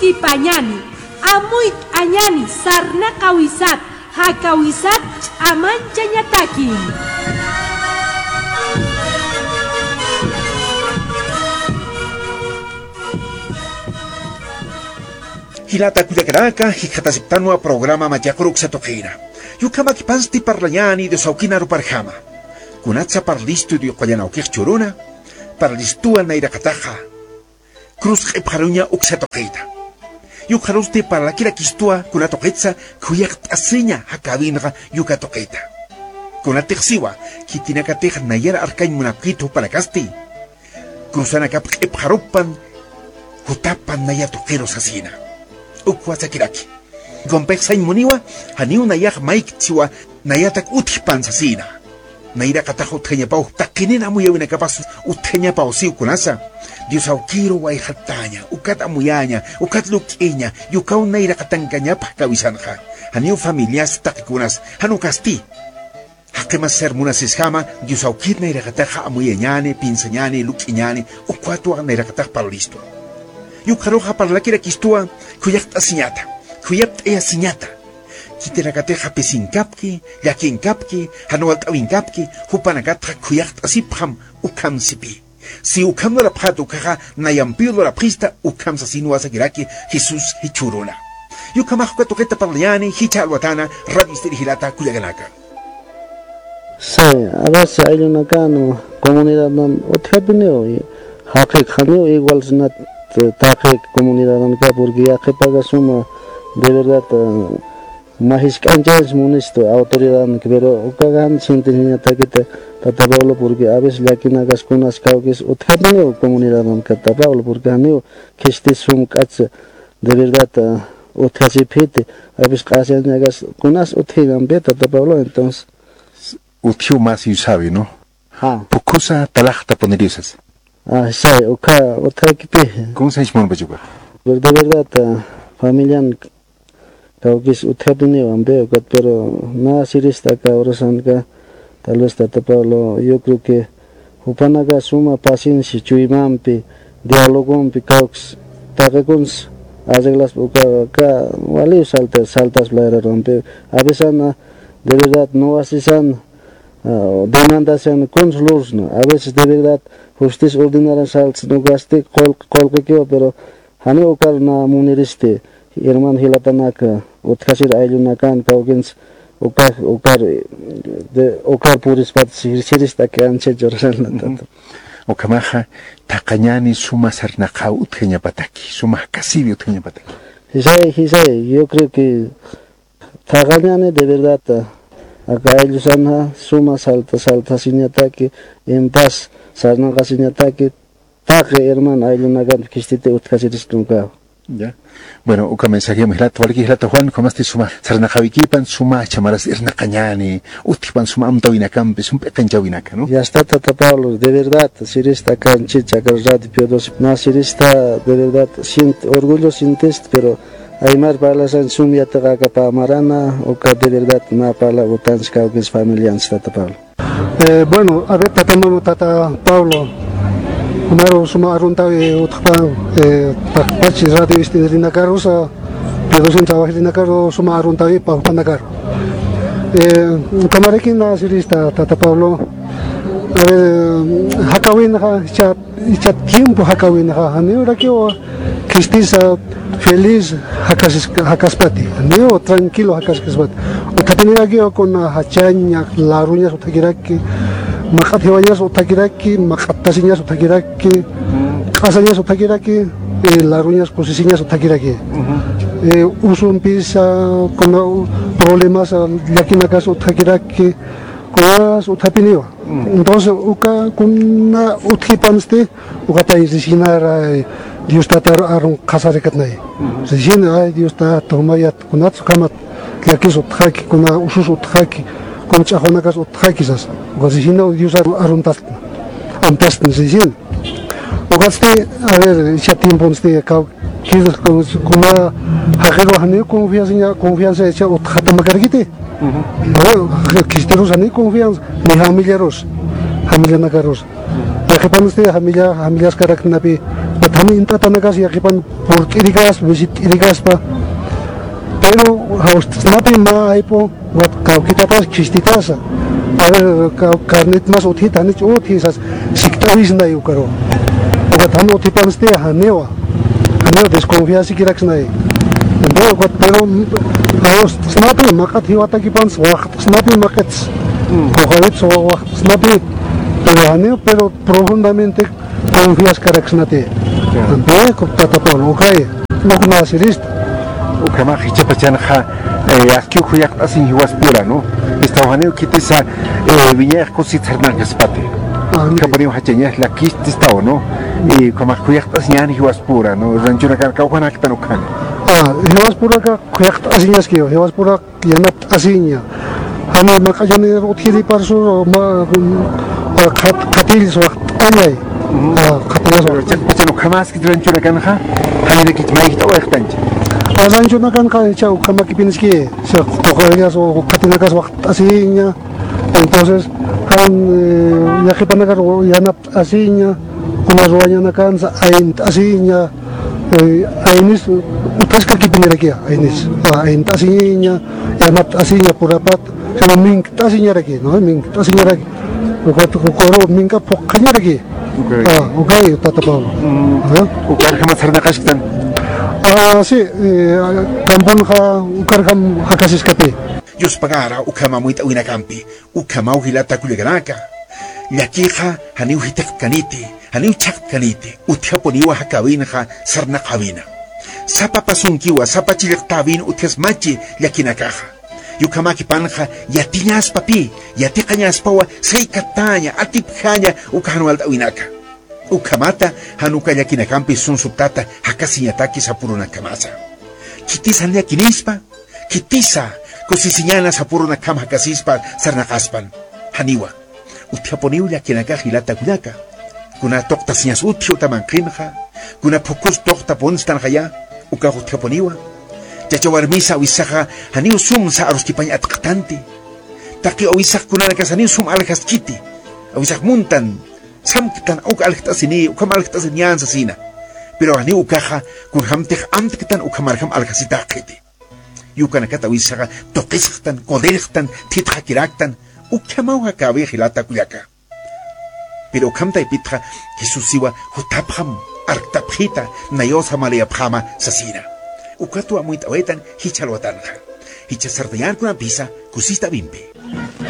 pañani, amuy añani, sarna kawisat, hakawisat, amancha ñataki. Hilata kuyakaraka, hikatasiptanua programa Mayakuruk Satokeira. Yukama kipansti parlañani de Saukina Ruparjama. Kunatsa parlistu de Yokoyanauke Churuna, parlistua Nairakataja. Cruz Epharuña Uxatokeita. Yukaruste para la Kirakistua, Kunatoketsa, Kuyakt Asiña, Hakabinra, Yukatokeita. Kunatexiwa, Kitinakateja Nayara Arkain Munapkito para Casti. Cruzanakap Epharupan, Hutapan Nayatokeros Asina. Ukwasakiraki. Gompexa inmuniwa, haniu nayak maik tiwa, nayatak uthipan sasina. Naira katajo utkeñapau, takinina muyawina kapas utkeñapau siu kunasa. Dios aukiro waihataña, ukat amuyaña, ukat lukiña, yukau naira katangañapa kawisanja. Haniu familias takikunas, hanu kasti. Hakemas sermunas ishama, Dios aukir naira kataja amuyañane, pinsañane, lukiñane, ukwatua naira kataj para listo. Yukaroja para la kirakistua, kuyakt asiñata, kuyapt ea siñata. Kitenakateja pesinkapki, yakinkapki, hanualtawinkapki, hupanakatra kuyakt asipham, ukam sipi. Si ukam no la prat ukaja, nayampio no la prista, ukam sasinu asakiraki, Jesús hichuruna. Yukamajuka toqueta parliani, hicha alwatana, radisteri hilata kuyaganaka. Sí, a veces hay una comunidad otro Hakik igual sinat Taje comunidad porque ya que paga suma de verdad más canchas munisto autoridad pero ukagan sintinya takita tata Pablo porque a veces la quina gascunas cauques otro comunidad que tata Pablo porque aneo que este sum katsa de verdad otro pete a veces casi gas cunas otro gambe tata Pablo entonces Utio más y sabe, ¿no? Pukusa talachta ponerisas. Sí, otra equipe. ¿Cómo se llama Bajuga? De verdad, familia, que usted tenía pero nada sirista acá, ahora tal vez Tata Pablo, yo creo que upanaga suma paciencia, chuimampi, dialogompi, caux, tareguns, arreglas, acá, vale, saltas, la rompe, a veces, de verdad, no asesan, demandación consulos, a veces de verdad, justicia ordinaria salts no gaste colque pero hani okar na muniriste herman hilatanaka utkasir ayunakan kaugens okar puris pat sirista que anche jorsan okamaja taqañani suma sarnaqa utqeña pataki suma casibi utqeña pataki hisay yo creo que taqañani de verdad acá ellos han suma salta sin ataque en paz sarna casinya taque hermano hay una gran kistite utkasiris nunca ya bueno uka mensaje mihlat walki hilata Juan komasti suma sarna javikipan suma chamaras irna cañani utipan suma amtawina campe sum petanjawina no ya está Tata Pablo de verdad sirista canchicha radio piodos no sirista de verdad orgullo sientes pero hay más balas en sumia taga pa marana uka de verdad na pala utanska que es familia Tata Pablo. Bueno, a ver, Tata Pablo, primero suma arunta pachi radio de Rinakarosa, pero sin trabajar Rinakaro suma arunta para Panakaro. Camarekin la sirista Tata Pablo, a ver, Hakawin, ya tiempo Hakawin, ahora que estés feliz hakaspati, neo tranquilo hakaspati. Utatiniaki con hachaña, la ruñas utakiraki, makatiwañas utakiraki, makatasiñas utakiraki, casañas utakiraki, las ruñas posesiñas utakiraki. Uso un pisa con problemas, ya que en la casa utakiraki, con las utapiniwa. Entonces, uka con utkipanste, ukata isisinar Dios está arun casarikatnai. Se dice, ay Dios está tomayat con atsukamat. Que aquí es otraki, con usos otraki, con chajonakas otrakisas. Gozijino Dios aruntas, antes se dicen. Ogaste, a ver, ya tiempo este cau, que es como hajero haneo confianza hecha otrata magargite. Cristianos haneo confianza, mi familia nagaros. Ya que para usted familias carácter napi, también tatanakas yakipan por irigas visit irigaspa pero snapi ma aipo wat kaukitatas chistitasa a ver carnet más utita ni utisas siktavis na yukaro o tamo tipanste hanewa desconfianza kiraksnai pero snapi makati watakipans waqt snapi makets cojones snapi pero profundamente confías karaksnate ante tatapolo okay no nasirist ukama hichapachanha aquí huyak así hiwas pura no estabaneo kitesa viña cositas naspate kapani hachañas la kist estado no y como huyak así hiwas pura no ranchura karkauhan aktan ukan hiwas pura ka huyak así que hiwas pura yanat asinya hani makajani uthiri parso ma katilis waqt anay katilis waqt kamas ranchura kanha hani de kitmai to waqtanch ranchura kan ka chau kama kipinski se tokoyas o katinakas waqt asinya entonces kan yakipanagar yanap asinya kuna ruanya kan ain asinya ainis utaska kipinerakia ainis ain asinya yanap asinya purapat sama ming asinya raki no ming asinya raki koro mingka pokoknya lagi okay tatapalo ukar kama sarnakashtan sí kampon ukar kam hakasis kate yos pagara ukama muita wina kampi ukama uhilata kuleganaka yakija hani uhitek kanite hani uchak kanite uthaponiwa hakawinha sarnakawina sapa pasunkiwa sapa chilektawin uthesmachi yakinakaja yukamaki panja yatiñas papi yatiqañas pawa seikataña atipjaña ukahanual winaka ukamata hanuka yakinakampi sun subtata hakasiñataki sapuruna kamasa kitisa yakinispa kitisa kosisiñana sapuruna kam hakasispa sarnaqaspan haniwa uthiaponiu yakinaka hilata kunaka kuna tokta siñas uthiu tamanqinja kuna pokos tokta ponstanjaya uka uthiaponiwa chachawarmisa wisaja hani usum sa aroskipaña atqtanti taki owisak kunana kasani usum aljas chiti owisak muntan samkitan uk algtasini ukamalgtasinian sasina pero hani ukaja kun hamtej amtkitan ukamarham algasita qiti yukana kata wisaja toqisqtan kodelqtan titjakiraktan ukamauha kabe hilata kuyaka pero kamta ipitja jesusiwa hutapjam arktapjita nayosa malia phama sasina ukatu amuit awetan hichalwatanja hichasardayan kuna pisa kusista bimpe